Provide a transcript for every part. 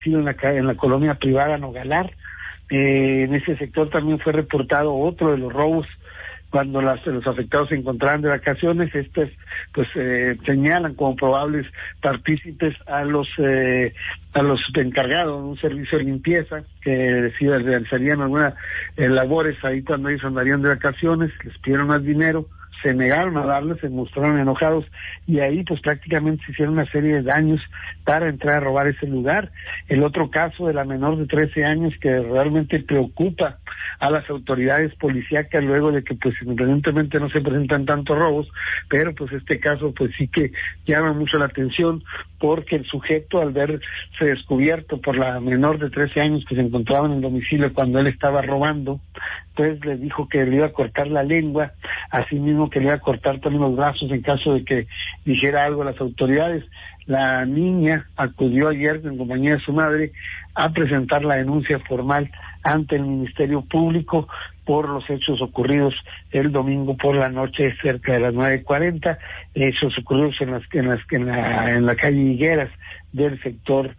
en la colonia privada Nogalar. En ese sector también fue reportado otro de los robos cuando los afectados se encontraban de vacaciones. Estos pues señalan como probables partícipes a los encargados de un servicio de limpieza que realizarían algunas labores ahí cuando ellos andarían de vacaciones. Les pidieron más dinero, se negaron a darles, se mostraron enojados y ahí pues prácticamente se hicieron una serie de daños para entrar a robar ese lugar. El otro caso de la menor de 13 años que realmente preocupa a las autoridades policíacas luego de que pues independientemente no se presentan tantos robos, pero pues este caso pues sí que llama mucho la atención porque el sujeto al verse descubierto por la menor de 13 años que se encontraba en el domicilio cuando él estaba robando, pues le dijo que le iba a cortar la lengua, así mismo que le iba a cortar también los brazos en caso de que dijera algo a las autoridades. La niña acudió ayer en compañía de su madre a presentar la denuncia formal ante el Ministerio Público por los hechos ocurridos el domingo por la noche cerca de las 9:40, hechos ocurridos en la calle Higueras del sector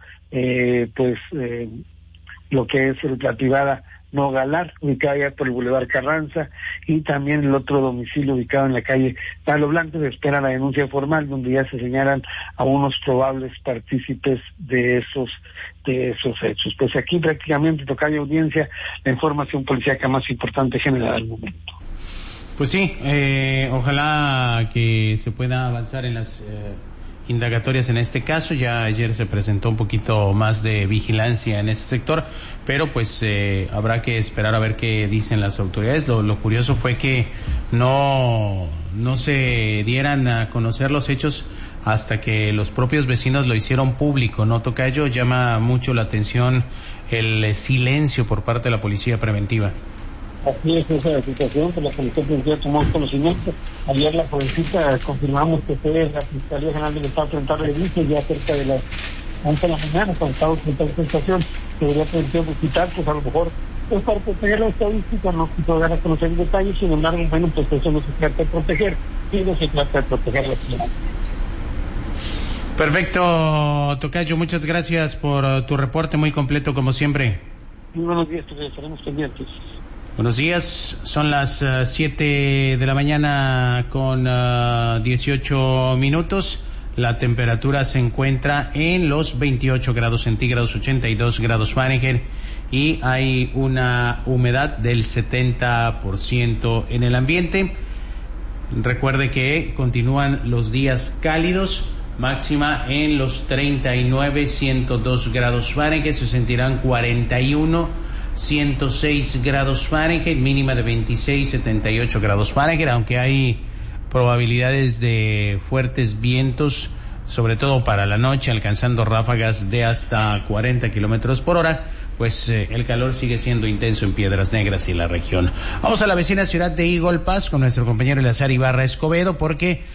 lo que es la privada Nogalar, ubicada ya por el Boulevard Carranza, y también el otro domicilio ubicado en la calle Palo Blanco. Se espera la denuncia formal donde ya se señalan a unos probables partícipes de esos hechos. Pues aquí prácticamente tocayo audiencia la información policíaca más importante generada al momento. Pues sí, ojalá que se pueda avanzar en las indagatorias en este caso. Ya ayer se presentó un poquito más de vigilancia en ese sector, pero pues habrá que esperar a ver qué dicen las autoridades. Lo curioso fue que no se dieran a conocer los hechos hasta que los propios vecinos lo hicieron público, ¿no, tocayo? Llama mucho la atención el silencio por parte de la policía preventiva. Así es esa situación que la Policía Preventiva tomó conocimiento. Ayer la jovencita confirmamos que fue la Fiscalía General del Estado frente a Revista ya cerca de las 11 de la mañana cuando estaba frente a la situación que debería preventiva hospital, pues a lo mejor pues para proteger la estadística no quiso dar a conocer detalles. Sin embargo, bueno, pues eso no se trata de proteger, sino se trata de proteger la ciudad. Perfecto, tocayo, muchas gracias por tu reporte muy completo como siempre. Muy buenos días, estaremos pendientes. Buenos días, son las 7 de la mañana con 18 minutos. La temperatura se encuentra en los 28 grados centígrados, 82 grados Fahrenheit y hay una humedad del 70% en el ambiente. Recuerde que continúan los días cálidos, máxima en los 39, 102 grados Fahrenheit, se sentirán 41, 106 grados Fahrenheit, mínima de 26, 78 grados Fahrenheit, aunque hay probabilidades de fuertes vientos, sobre todo para la noche, alcanzando ráfagas de hasta 40 kilómetros por hora, pues el calor sigue siendo intenso en Piedras Negras y la región. Vamos a la vecina ciudad de Eagle Pass con nuestro compañero Eleazar Ibarra Escobedo, porque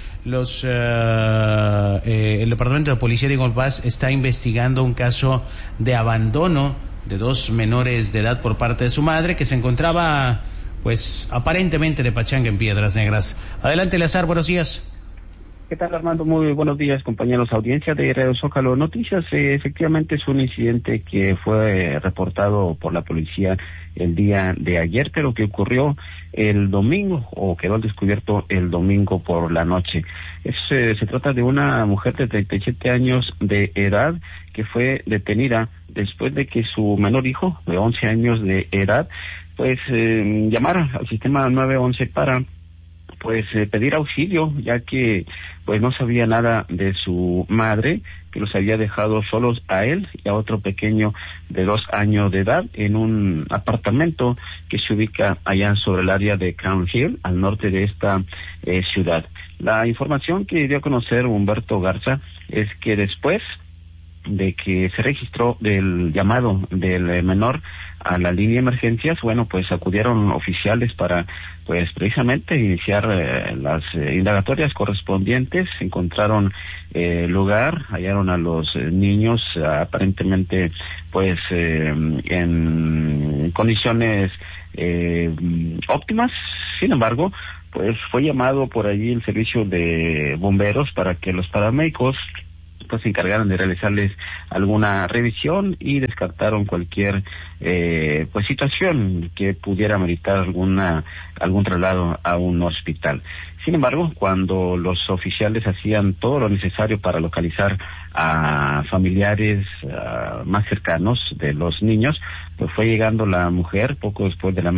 el Departamento de Policía de Eagle Pass está investigando un caso de abandono de dos menores de edad por parte de su madre, que se encontraba pues aparentemente de pachanga en Piedras Negras. Adelante, Eleazar, buenos días. ¿Qué tal, Armando? Muy buenos días, compañeros. Audiencia de Radio Zócalo Noticias. Efectivamente es un incidente que fue reportado por la policía el día de ayer, pero que ocurrió el domingo, o quedó al descubierto el domingo por la noche. Se trata de una mujer de 37 años de edad que fue detenida después de que su menor hijo, de 11 años de edad, pues llamara al sistema 911 para pedir auxilio, ya que pues no sabía nada de su madre, que los había dejado solos a él y a otro pequeño de 2 años de edad en un apartamento que se ubica allá sobre el área de Crown Hill, al norte de esta ciudad. La información que dio a conocer Humberto Garza es que después de que se registró del llamado del menor a la línea de emergencias, bueno, pues acudieron oficiales para pues precisamente iniciar las indagatorias correspondientes. Encontraron lugar, hallaron a los niños aparentemente pues en condiciones óptimas. Sin embargo, pues fue llamado por allí el servicio de bomberos para que los paramédicos pues se encargaron de realizarles alguna revisión y descartaron cualquier pues situación que pudiera meritar algún traslado a un hospital. Sin embargo, cuando los oficiales hacían todo lo necesario para localizar a familiares más cercanos de los niños, pues fue llegando la mujer poco después de la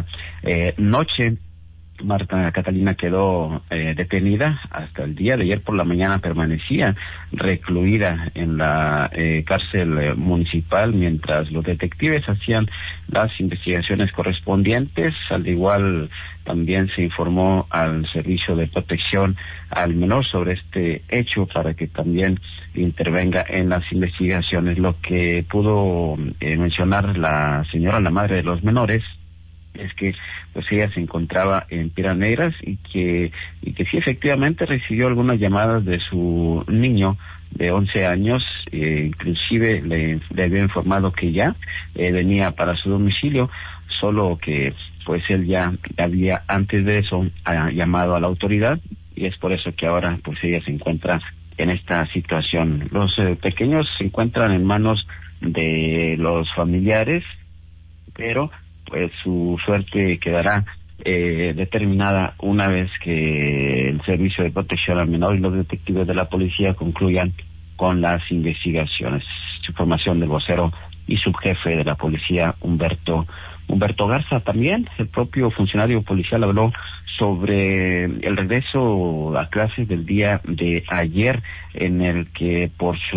noche. Marta Catalina quedó detenida. Hasta el día de ayer por la mañana permanecía recluida en la cárcel municipal mientras los detectives hacían las investigaciones correspondientes. Al igual, también se informó al Servicio de Protección al Menor sobre este hecho para que también intervenga en las investigaciones. Lo que pudo mencionar la madre de los menores, es que pues ella se encontraba en Piedras Negras y que sí efectivamente recibió algunas llamadas de su niño de 11 años, inclusive le había informado que ya venía para su domicilio, solo que pues él ya había antes de eso llamado a la autoridad, y es por eso que ahora pues ella se encuentra en esta situación. Los pequeños se encuentran en manos de los familiares, pero pues su suerte quedará determinada una vez que el Servicio de Protección al Menor y los detectives de la policía concluyan con las investigaciones. Información del vocero y subjefe de la policía, Humberto Garza. También el propio funcionario policial habló sobre el regreso a clases del día de ayer, en el que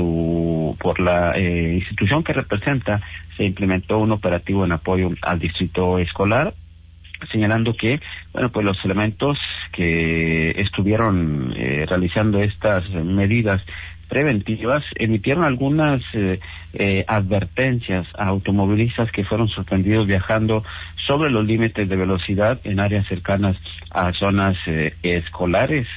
por la institución que representa se implementó un operativo en apoyo al distrito escolar, señalando que, bueno, pues los elementos que estuvieron realizando estas medidas preventivas emitieron algunas advertencias a automovilistas que fueron sorprendidos viajando sobre los límites de velocidad en áreas cercanas a zonas escolares.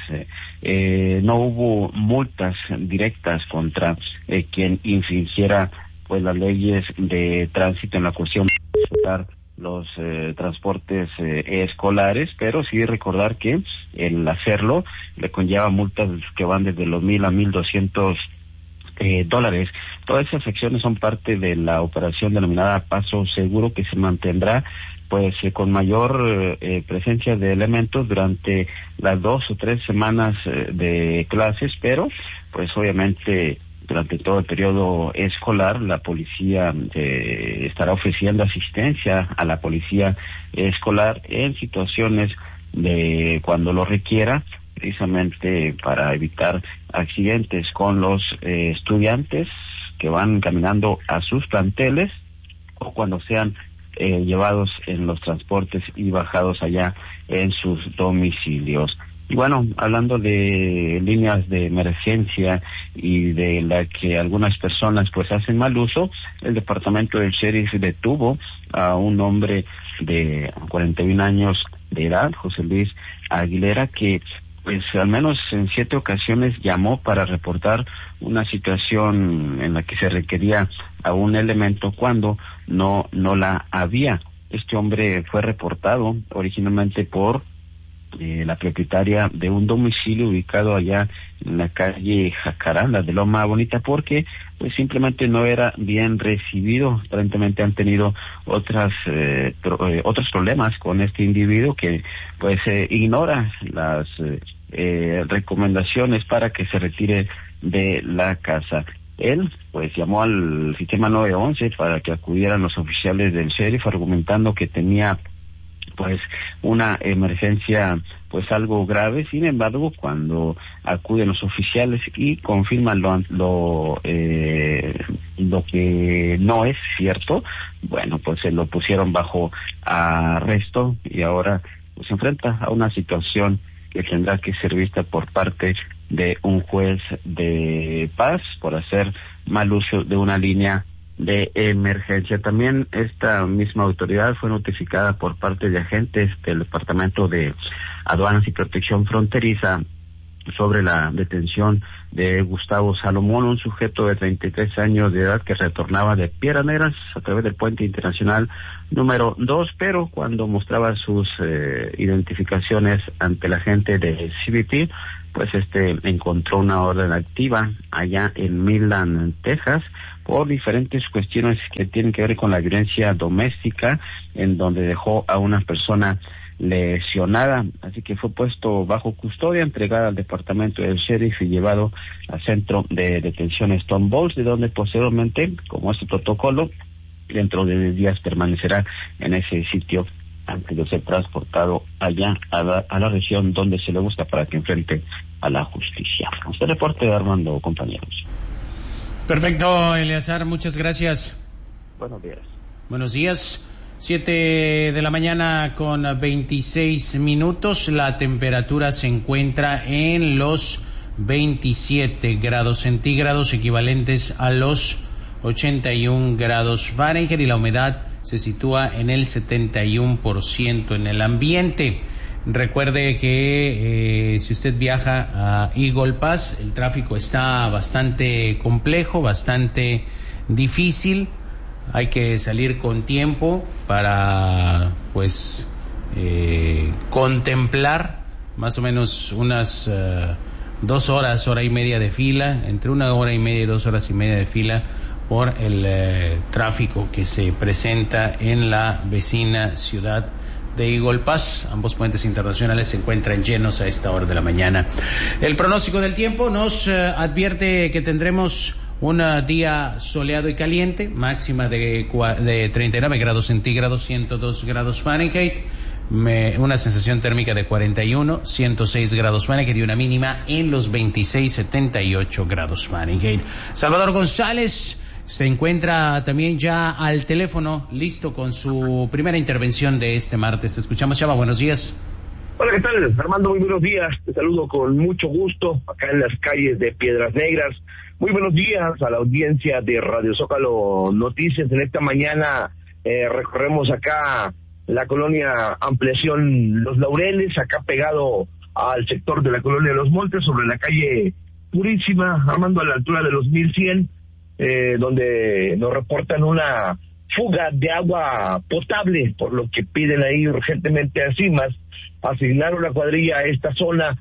No hubo multas directas contra quien infringiera pues las leyes de tránsito en la cuestión de disfrutar los transportes escolares, pero sí recordar que el hacerlo le conlleva multas que van desde los $1,000 a $1,200. Todas esas acciones son parte de la operación denominada Paso Seguro, que se mantendrá pues con mayor presencia de elementos durante las 2 o 3 semanas de clases, pero pues obviamente durante todo el periodo escolar la policía estará ofreciendo asistencia a la policía escolar en situaciones de cuando lo requiera, precisamente para evitar accidentes con los estudiantes que van caminando a sus planteles o cuando sean llevados en los transportes y bajados allá en sus domicilios. Y bueno, hablando de líneas de emergencia y de la que algunas personas pues hacen mal uso, el departamento del sheriff detuvo a un hombre de 41 años de edad, José Luis Aguilera, que pues al menos en 7 ocasiones llamó para reportar una situación en la que se requería a un elemento cuando no la había. Este hombre fue reportado originalmente por la propietaria de un domicilio ubicado allá en la calle Jacaranda de Loma Bonita, porque pues simplemente no era bien recibido. Aparentemente han tenido otros problemas con este individuo que pues ignora las recomendaciones para que se retire de la casa. Él pues llamó al sistema 911 para que acudieran los oficiales del sheriff, argumentando que tenía pues una emergencia pues algo grave. Sin embargo, cuando acuden los oficiales y confirman lo que no es cierto, bueno, pues se lo pusieron bajo arresto y ahora pues se enfrenta a una situación que tendrá que ser vista por parte de un juez de paz por hacer mal uso de una línea de emergencia. También esta misma autoridad fue notificada por parte de agentes del Departamento de Aduanas y Protección Fronteriza sobre la detención de Gustavo Salomón, un sujeto de 33 años de edad que retornaba de Piedras Negras a través del puente internacional número 2, pero cuando mostraba sus identificaciones ante la gente de CBP, pues encontró una orden activa allá en Midland, Texas, por diferentes cuestiones que tienen que ver con la violencia doméstica, en donde dejó a una persona lesionada, así que fue puesto bajo custodia, entregada al departamento del sheriff y llevado al centro de detención Stone Balls, de donde posteriormente, como este protocolo, dentro de 10 días permanecerá en ese sitio antes de ser transportado allá a la región donde se le busca para que enfrente a la justicia. Este reporte de Armando, compañeros. Perfecto, Eleazar, muchas gracias. Buenos días. Buenos días. 7 de la mañana con 26 minutos. La temperatura se encuentra en los 27 grados centígrados, equivalentes a los 81 grados Fahrenheit, y la humedad se sitúa en el 71% en el ambiente. Recuerde que si usted viaja a Eagle Pass, el tráfico está bastante complejo, bastante difícil. Hay que salir con tiempo para, contemplar más o menos unas 2 horas, hora y media de fila, entre 1 hora y media y 2 horas y media de fila por el tráfico que se presenta en la vecina ciudad de Eagle Pass. Ambos puentes internacionales se encuentran llenos a esta hora de la mañana. El pronóstico del tiempo nos advierte que tendremos un día soleado y caliente, máxima de 39 grados centígrados, 102 grados Fahrenheit, una sensación térmica de 41, 106 grados Fahrenheit y una mínima en los 26, 78 grados Fahrenheit. Salvador González se encuentra también ya al teléfono, listo con su primera intervención de este martes. Te escuchamos, Chava, buenos días. Hola, ¿qué tal, Armando? Muy buenos días. Te saludo con mucho gusto acá en las calles de Piedras Negras. Muy buenos días a la audiencia de Radio Zócalo Noticias. En esta mañana recorremos acá la colonia Ampliación Los Laureles, acá pegado al sector de la colonia Los Montes, sobre la calle Purísima, Armando, a la altura de los 1100, donde nos reportan una fuga de agua potable, por lo que piden ahí urgentemente a CIMAS asignar una cuadrilla a esta zona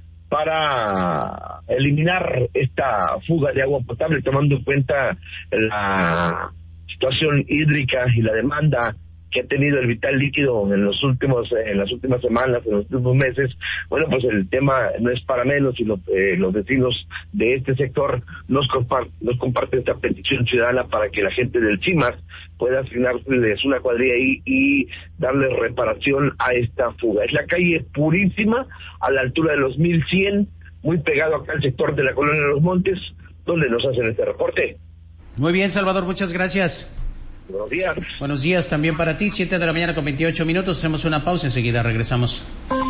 para eliminar esta fuga de agua potable, tomando en cuenta la situación hídrica y la demanda que ha tenido el vital líquido en las últimas semanas, en los últimos meses. Bueno, pues el tema no es para menos, y los vecinos de este sector nos comparten esta petición ciudadana para que la gente del CIMAS pueda asignarles una cuadrilla ahí y darle reparación a esta fuga. Es la calle Purísima, a la altura de los 1100, muy pegado acá al sector de la colonia de Los Montes, donde nos hacen este reporte. Muy bien, Salvador, muchas gracias. Buenos días. Buenos días también para ti. 7 de la mañana con 28 minutos. Hacemos una pausa, enseguida regresamos.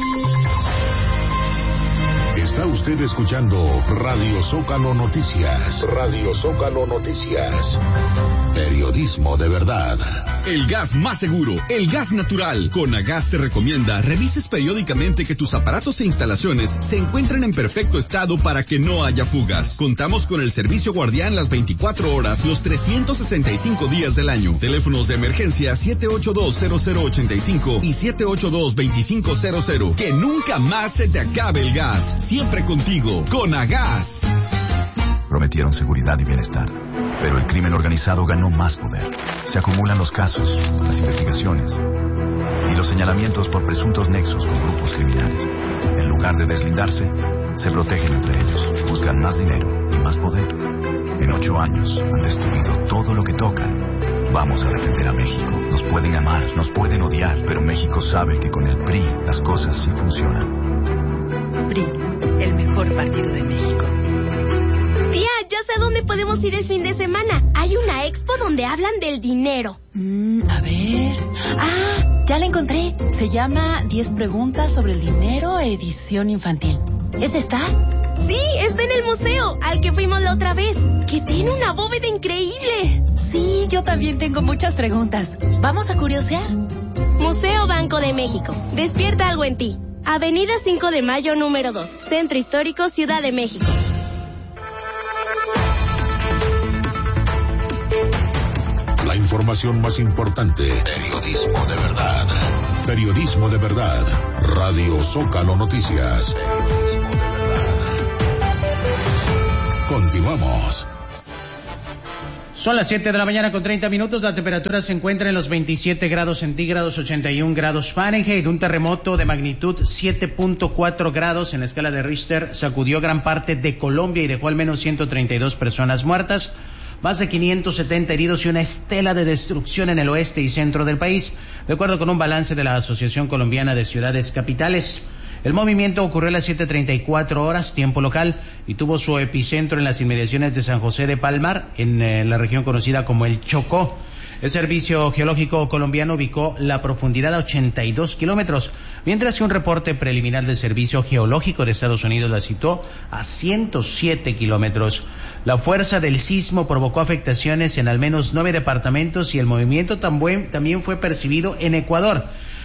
Está usted escuchando Radio Zócalo Noticias. Radio Zócalo Noticias. Periodismo de verdad. El gas más seguro, el gas natural. Conagas te recomienda revises periódicamente que tus aparatos e instalaciones se encuentren en perfecto estado para que no haya fugas. Contamos con el servicio guardián las 24 horas, los 365 días del año. Teléfonos de emergencia 782-0085 y 782-2500. Que nunca más se te acabe el gas. Siempre contigo, Conagas. Prometieron seguridad y bienestar, pero el crimen organizado ganó más poder. Se acumulan los casos, las investigaciones y los señalamientos por presuntos nexos con grupos criminales. En lugar de deslindarse, se protegen entre ellos, buscan más dinero y más poder. En 8 años han destruido todo lo que tocan. Vamos a defender a México. Nos pueden amar, nos pueden odiar, pero México sabe que con el PRI las cosas sí funcionan. PRI, el mejor partido de México. Tía, ya sé a dónde podemos ir el fin de semana. Hay una expo donde hablan del dinero. A ver... Ah, ya la encontré. Se llama 10 preguntas sobre el dinero, edición infantil. ¿Es esta? Sí, está en el museo, al que fuimos la otra vez, que tiene una bóveda increíble. Sí, yo también tengo muchas preguntas. ¿Vamos a curiosear? Museo Banco de México. Despierta algo en ti. Avenida 5 de Mayo, número 2, Centro Histórico, Ciudad de México. La información más importante, periodismo de verdad. Periodismo de verdad. Radio Zócalo Noticias. Continuamos. Son las 7 de la mañana con 30 minutos. La temperatura se encuentra en los 27 grados centígrados, 81 grados Fahrenheit. Un terremoto de magnitud 7.4 grados en la escala de Richter sacudió gran parte de Colombia y dejó al menos 132 personas muertas, más de 570 heridos y una estela de destrucción en el oeste y centro del país, de acuerdo con un balance de la Asociación Colombiana de Ciudades Capitales. El movimiento ocurrió a las 7:34 horas, tiempo local, y tuvo su epicentro en las inmediaciones de San José de Palmar, en la región conocida como el Chocó. El Servicio Geológico Colombiano ubicó la profundidad a 82 kilómetros, mientras que un reporte preliminar del Servicio Geológico de Estados Unidos la situó a 107 kilómetros. La fuerza del sismo provocó afectaciones en al menos 9 departamentos y el movimiento también fue percibido en Ecuador.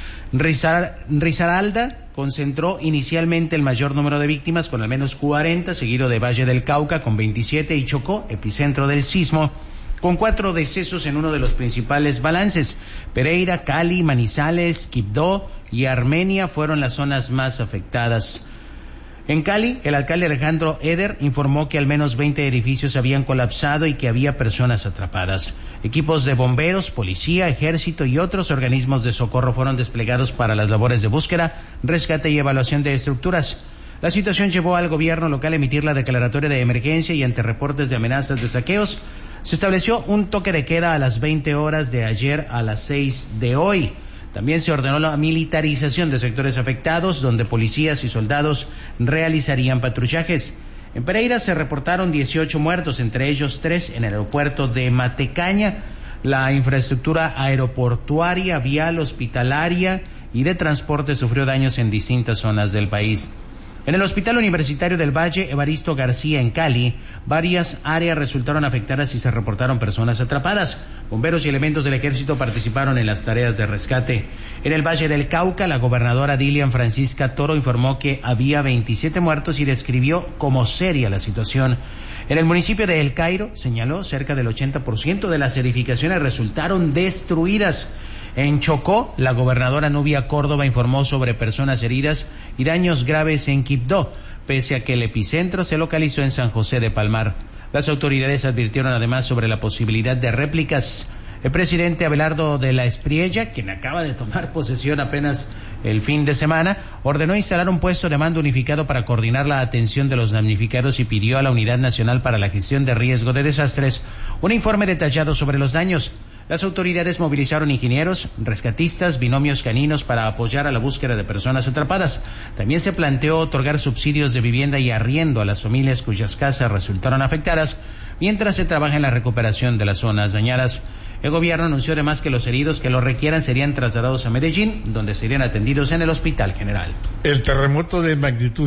Risaralda concentró inicialmente el mayor número de víctimas con al menos 40, seguido de Valle del Cauca con 27 y Chocó, epicentro del sismo, con 4 decesos en uno de los principales balances. Pereira, Cali, Manizales, Quibdó y Armenia fueron las zonas más afectadas. En Cali, el alcalde Alejandro Eder informó que al menos 20 edificios habían colapsado y que había personas atrapadas. Equipos de bomberos, policía, ejército y otros organismos de socorro fueron desplegados para las labores de búsqueda, rescate y evaluación de estructuras. La situación llevó al gobierno local a emitir la declaratoria de emergencia y ante reportes de amenazas de saqueos, se estableció un toque de queda a las 20 horas de ayer a las 6 de hoy. También se ordenó la militarización de sectores afectados, donde policías y soldados realizarían patrullajes. En Pereira se reportaron 18 muertos, entre ellos 3 en el aeropuerto de Matecaña. La infraestructura aeroportuaria, vial, hospitalaria y de transporte sufrió daños en distintas zonas del país. En el Hospital Universitario del Valle, Evaristo García, en Cali, varias áreas resultaron afectadas y se reportaron personas atrapadas. Bomberos y elementos del ejército participaron en las tareas de rescate. En el Valle del Cauca, la gobernadora Dilian Francisca Toro informó que había 27 muertos y describió como seria la situación. En el municipio de El Cairo, señaló, cerca del 80% de las edificaciones resultaron destruidas. En Chocó, la gobernadora Nubia Córdoba informó sobre personas heridas y daños graves en Quibdó, pese a que el epicentro se localizó en San José de Palmar. Las autoridades advirtieron además sobre la posibilidad de réplicas. El presidente Abelardo de la Espriella, quien acaba de tomar posesión apenas el fin de semana, ordenó instalar un puesto de mando unificado para coordinar la atención de los damnificados y pidió a la Unidad Nacional para la Gestión de Riesgo de Desastres un informe detallado sobre los daños. Las autoridades movilizaron ingenieros, rescatistas, binomios caninos para apoyar a la búsqueda de personas atrapadas. También se planteó otorgar subsidios de vivienda y arriendo a las familias cuyas casas resultaron afectadas, mientras se trabaja en la recuperación de las zonas dañadas. El gobierno anunció además que los heridos que lo requieran serían trasladados a Medellín, donde serían atendidos en el Hospital General. El terremoto de magnitud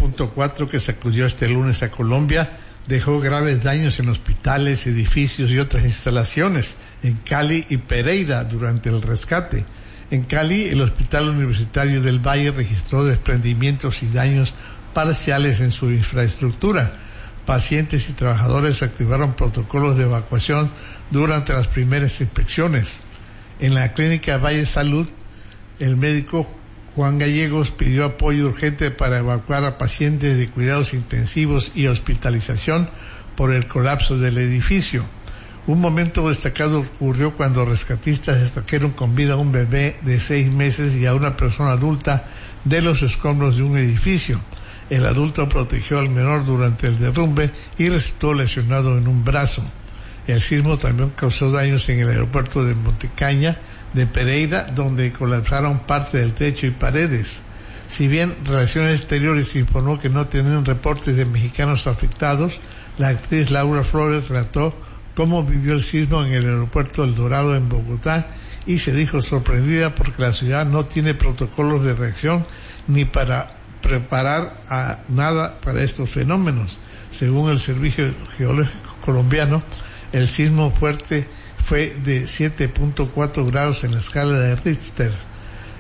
7.4 que sacudió este lunes a Colombia dejó graves daños en hospitales, edificios y otras instalaciones en Cali y Pereira durante el rescate. En Cali, el Hospital Universitario del Valle registró desprendimientos y daños parciales en su infraestructura. Pacientes y trabajadores activaron protocolos de evacuación durante las primeras inspecciones. En la clínica Valle Salud, el médico Juan Gallegos pidió apoyo urgente para evacuar a pacientes de cuidados intensivos y hospitalización por el colapso del edificio. Un momento destacado ocurrió cuando rescatistas extrajeron con vida a un bebé de 6 meses y a una persona adulta de los escombros de un edificio. El adulto protegió al menor durante el derrumbe y resultó lesionado en un brazo. El sismo también causó daños en el aeropuerto de Montecaña de Pereira, donde colapsaron parte del techo y paredes. Si bien Relaciones Exteriores informó que no tenían reportes de mexicanos afectados, la actriz Laura Flores relató cómo vivió el sismo en el aeropuerto El Dorado en Bogotá y se dijo sorprendida porque la ciudad no tiene protocolos de reacción ni para preparar a nada para estos fenómenos. Según el Servicio Geológico Colombiano, el sismo fuerte fue de 7.4 grados en la escala de Richter.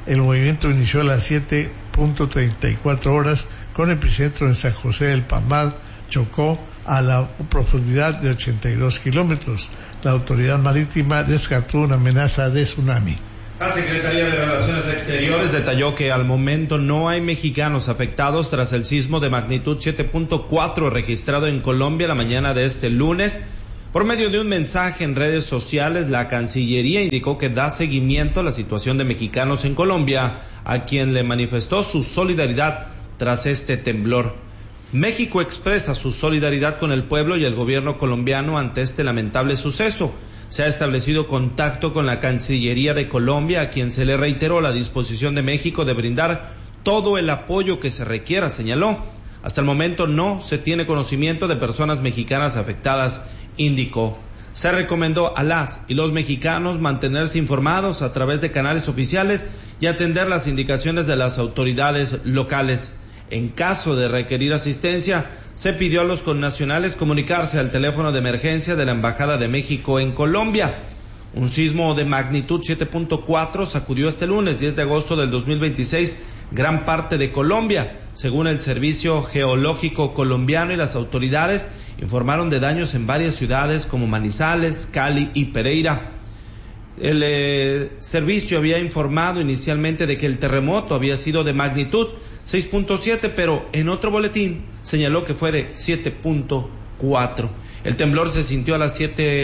El movimiento inició a las 7:34 horas con epicentro en San José del Palmar, Chocó, a la profundidad de 82 kilómetros. La autoridad marítima descartó una amenaza de tsunami. La Secretaría de Relaciones Exteriores detalló que al momento no hay mexicanos afectados tras el sismo de magnitud 7.4 registrado en Colombia la mañana de este lunes. Por medio de un mensaje en redes sociales, la Cancillería indicó que da seguimiento a la situación de mexicanos en Colombia, a quien le manifestó su solidaridad tras este temblor. México expresa su solidaridad con el pueblo y el gobierno colombiano ante este lamentable suceso. Se ha establecido contacto con la Cancillería de Colombia, a quien se le reiteró la disposición de México de brindar todo el apoyo que se requiera, señaló. Hasta el momento no se tiene conocimiento de personas mexicanas afectadas, indicó. Se recomendó a las y los mexicanos mantenerse informados a través de canales oficiales y atender las indicaciones de las autoridades locales. En caso de requerir asistencia, se pidió a los connacionales comunicarse al teléfono de emergencia de la Embajada de México en Colombia. Un sismo de magnitud 7.4 sacudió este lunes 10 de agosto del 2026 gran parte de Colombia. Según el Servicio Geológico Colombiano y las autoridades, informaron de daños en varias ciudades como Manizales, Cali y Pereira. El servicio había informado inicialmente de que el terremoto había sido de magnitud 6.7, pero en otro boletín señaló que fue de 7.4. El temblor se sintió a las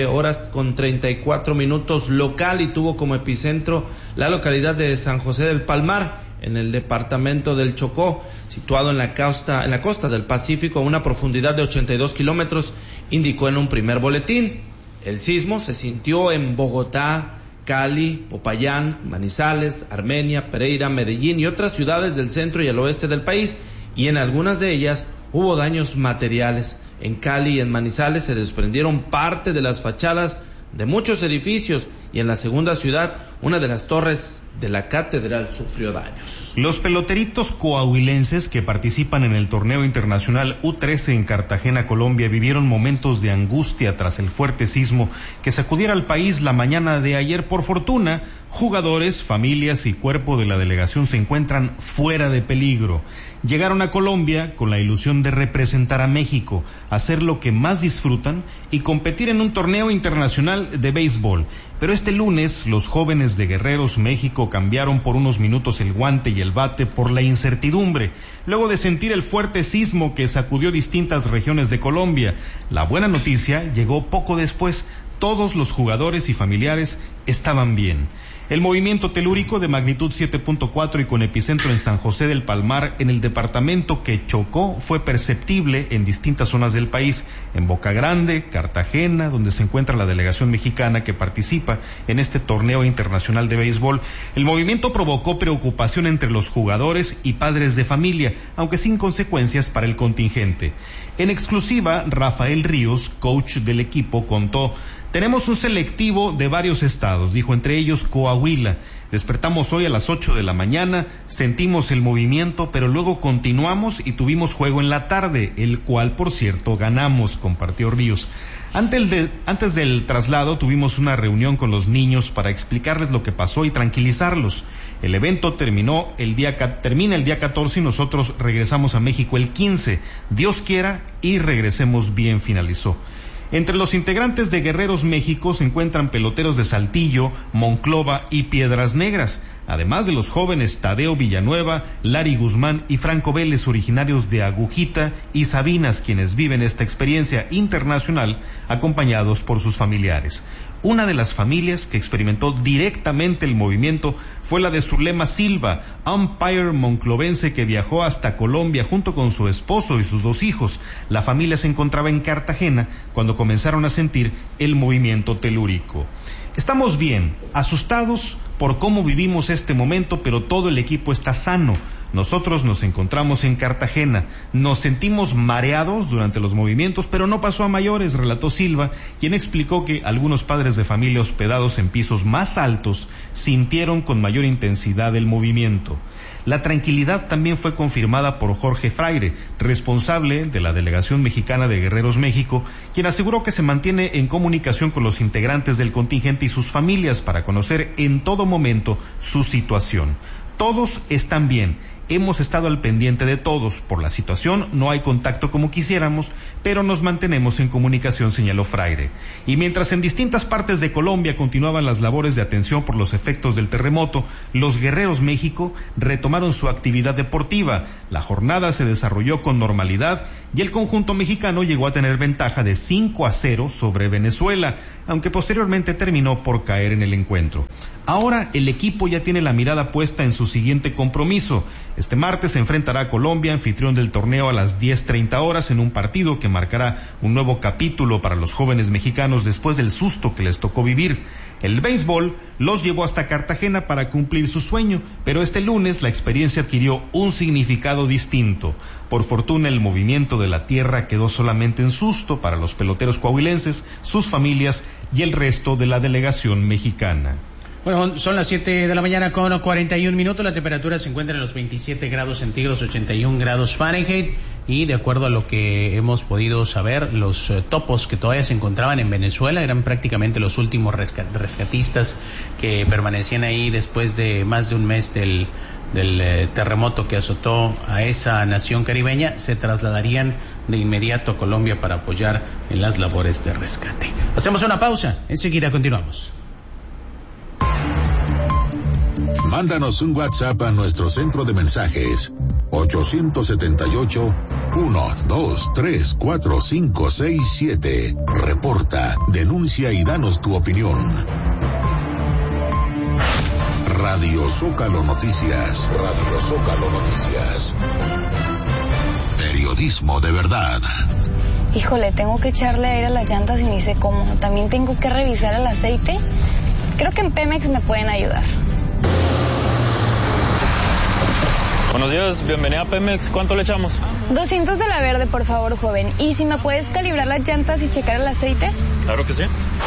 7:34 local y tuvo como epicentro la localidad de San José del Palmar, en el departamento del Chocó, situado en la costa del Pacífico a una profundidad de 82 kilómetros, indicó en un primer boletín. El sismo se sintió en Bogotá, Cali, Popayán, Manizales, Armenia, Pereira, Medellín y otras ciudades del centro y el oeste del país, y en algunas de ellas hubo daños materiales. En Cali y en Manizales se desprendieron parte de las fachadas de muchos edificios, y en la segunda ciudad una de las torres de la catedral sufrió daños. Los peloteritos coahuilenses que participan en el torneo internacional U13 en Cartagena, Colombia, vivieron momentos de angustia tras el fuerte sismo que sacudiera al país la mañana de ayer. Por fortuna, jugadores, familias y cuerpo de la delegación se encuentran fuera de peligro. Llegaron a Colombia con la ilusión de representar a México, hacer lo que más disfrutan y competir en un torneo internacional de béisbol. Pero este lunes, los jóvenes de Guerreros México cambiaron por unos minutos el guante y el bate por la incertidumbre, luego de sentir el fuerte sismo que sacudió distintas regiones de Colombia. La buena noticia llegó poco después. Todos los jugadores y familiares estaban bien. El movimiento telúrico de magnitud 7.4 y con epicentro en San José del Palmar, en el departamento que Chocó, fue perceptible en distintas zonas del país, en Boca Grande, Cartagena, donde se encuentra la delegación mexicana que participa en este torneo internacional de béisbol. El movimiento provocó preocupación entre los jugadores y padres de familia, aunque sin consecuencias para el contingente. En exclusiva, Rafael Ríos, coach del equipo, contó: tenemos un selectivo de varios estados, dijo, entre ellos Coahuila. Despertamos hoy a las 8 de la mañana, sentimos el movimiento, pero luego continuamos y tuvimos juego en la tarde, el cual, por cierto, ganamos, compartió Ríos. Antes del traslado tuvimos una reunión con los niños para explicarles lo que pasó y tranquilizarlos. El evento termina el día 14 y nosotros regresamos a México el 15. Dios quiera y regresemos bien, finalizó. Entre los integrantes de Guerreros México se encuentran peloteros de Saltillo, Monclova y Piedras Negras, además de los jóvenes Tadeo Villanueva, Lari Guzmán y Franco Vélez, originarios de Agujita y Sabinas, quienes viven esta experiencia internacional acompañados por sus familiares. Una de las familias que experimentó directamente el movimiento fue la de Zulema Silva, umpire monclovense que viajó hasta Colombia junto con su esposo y sus 2 hijos. La familia se encontraba en Cartagena cuando comenzaron a sentir el movimiento telúrico. Estamos bien, asustados por cómo vivimos este momento, pero todo el equipo está sano. Nosotros nos encontramos en Cartagena, nos sentimos mareados durante los movimientos, pero no pasó a mayores, relató Silva, quien explicó que algunos padres de familia hospedados en pisos más altos sintieron con mayor intensidad el movimiento. La tranquilidad también fue confirmada por Jorge Fraire, responsable de la delegación mexicana de Guerreros México, quien aseguró que se mantiene en comunicación con los integrantes del contingente y sus familias para conocer en todo momento su situación. Todos están bien. Hemos estado al pendiente de todos. Por la situación no hay contacto como quisiéramos, pero nos mantenemos en comunicación, señaló Fraire. Y mientras en distintas partes de Colombia continuaban las labores de atención por los efectos del terremoto, los Guerreros México retomaron su actividad deportiva. La jornada se desarrolló con normalidad y el conjunto mexicano llegó a tener ventaja de 5-0 sobre Venezuela, aunque posteriormente terminó por caer en el encuentro. Ahora el equipo ya tiene la mirada puesta en su siguiente compromiso. Este martes se enfrentará a Colombia, anfitrión del torneo, a las 10:30 horas en un partido que marcará un nuevo capítulo para los jóvenes mexicanos después del susto que les tocó vivir. El béisbol los llevó hasta Cartagena para cumplir su sueño, pero este lunes la experiencia adquirió un significado distinto. Por fortuna, el movimiento de la tierra quedó solamente en susto para los peloteros coahuilenses, sus familias y el resto de la delegación mexicana. Bueno, son las 7 de la mañana con 41 minutos, la temperatura se encuentra en los 27 grados centígrados, 81 grados Fahrenheit, y de acuerdo a lo que hemos podido saber, los topos que todavía se encontraban en Venezuela eran prácticamente los últimos rescatistas que permanecían ahí después de más de un mes del terremoto que azotó a esa nación caribeña. Se trasladarían de inmediato a Colombia para apoyar en las labores de rescate. Hacemos una pausa, enseguida continuamos. Mándanos un WhatsApp a nuestro centro de mensajes 878-1234567. Reporta, denuncia y danos tu opinión. Radio Zócalo Noticias. Radio Zócalo Noticias. Periodismo de verdad. Híjole, tengo que echarle aire a las llantas y ni sé cómo. También tengo que revisar el aceite. Creo que en Pemex me pueden ayudar. Buenos días, bienvenida a Pemex. ¿Cuánto le echamos? 200 de la verde, por favor, joven. ¿Y si me puedes calibrar las llantas y checar el aceite? Claro que sí.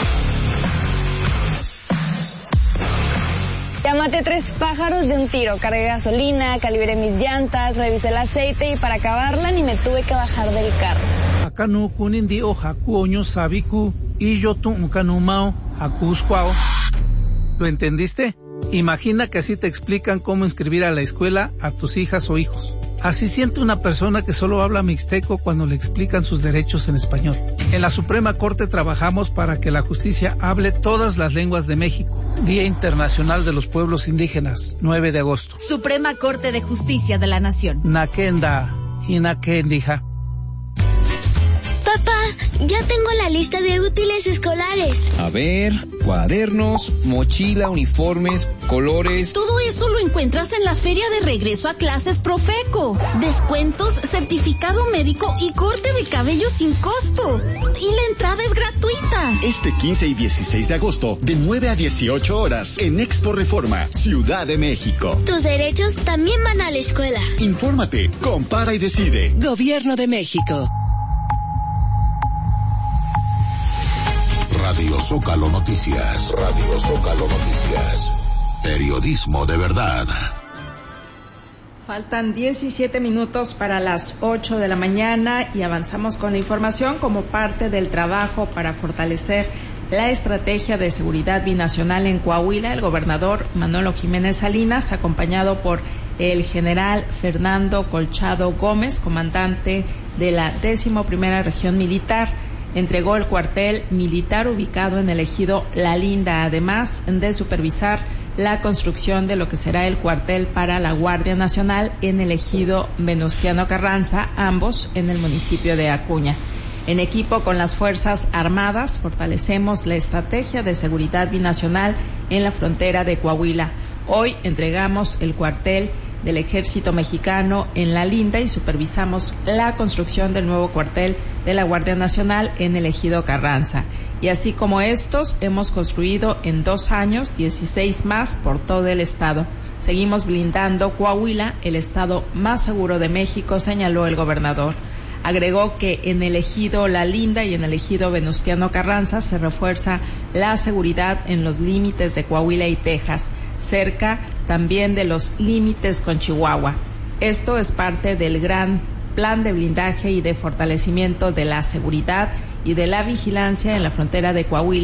Ya maté 3 pájaros de un tiro. Cargué gasolina, calibré mis llantas, revisé el aceite y para acabarla ni me tuve que bajar del carro. Acá no kunindi o jacuoño sabiku y yo tu uncanumao acuscuao. ¿Lo entendiste? Imagina que así te explican cómo inscribir a la escuela a tus hijas o hijos. Así siente una persona que solo habla mixteco cuando le explican sus derechos en español. En la Suprema Corte trabajamos para que la justicia hable todas las lenguas de México. Día Internacional de los Pueblos Indígenas, 9 de agosto. Suprema Corte de Justicia de la Nación. Nakenda, Hinakendija. Papá, ya tengo la lista de útiles escolares. A ver, cuadernos, mochila, uniformes, colores. Todo eso lo encuentras en la feria de regreso a clases Profeco. Descuentos, certificado médico y corte de cabello sin costo. Y la entrada es gratuita. Este 15 y 16 de agosto, de 9 a 18 horas, en Expo Reforma, Ciudad de México. Tus derechos también van a la escuela. Infórmate, compara y decide. Gobierno de México. Radio Zócalo Noticias. Radio Zócalo Noticias. Periodismo de verdad. Faltan 17 minutos para las 8 de la mañana y avanzamos con la información como parte del trabajo para fortalecer la estrategia de seguridad binacional en Coahuila. El gobernador Manolo Jiménez Salinas, acompañado por el general Fernando Colchado Gómez, comandante de la 11ª Región Militar, entregó el cuartel militar ubicado en el ejido La Linda, además de supervisar la construcción de lo que será el cuartel para la Guardia Nacional en el ejido Venustiano Carranza, ambos en el municipio de Acuña. En equipo con las Fuerzas Armadas, fortalecemos la estrategia de seguridad binacional en la frontera de Coahuila. Hoy entregamos el cuartel del Ejército Mexicano en La Linda y supervisamos la construcción del nuevo cuartel de la Guardia Nacional en el ejido Carranza. Y así como estos, hemos construido en 2 años 16 más por todo el estado. Seguimos blindando Coahuila, el estado más seguro de México, señaló el gobernador. Agregó que en el ejido La Linda y en el ejido Venustiano Carranza se refuerza la seguridad en los límites de Coahuila y Texas, cerca también de los límites con Chihuahua. Esto es parte del gran plan de blindaje y de fortalecimiento de la seguridad y de la vigilancia en la frontera de Coahuila.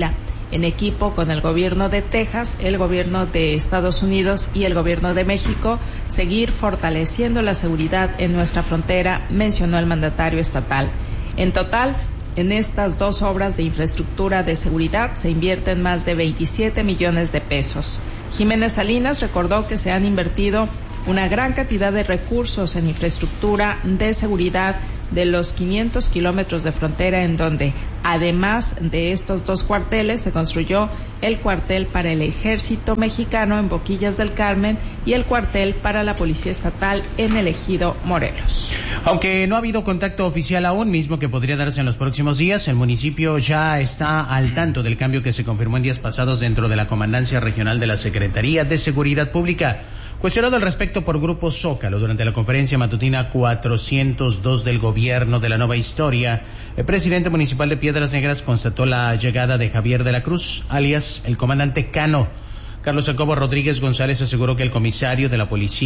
en equipo con el gobierno de Texas, el gobierno de Estados Unidos y el gobierno de México, seguir fortaleciendo la seguridad en nuestra frontera, mencionó el mandatario estatal. En total, en estas 2 obras de infraestructura de seguridad se invierten más de 27 millones de pesos. Jiménez Salinas recordó que se han invertido una gran cantidad de recursos en infraestructura de seguridad de los 500 kilómetros de frontera, en donde, además de estos 2 cuarteles, se construyó el cuartel para el Ejército Mexicano en Boquillas del Carmen y el cuartel para la Policía Estatal en el Ejido Morelos. Aunque no ha habido contacto oficial aún, mismo que podría darse en los próximos días, el municipio ya está al tanto del cambio que se confirmó en días pasados dentro de la Comandancia Regional de la Secretaría de Seguridad Pública. Cuestionado al respecto por Grupo Zócalo durante la conferencia matutina 402 del Gobierno de la Nueva Historia, el presidente municipal de Piedras Negras constató la llegada de Javier de la Cruz, alias el comandante Cano. Carlos Jacobo Rodríguez González aseguró que el comisario de la policía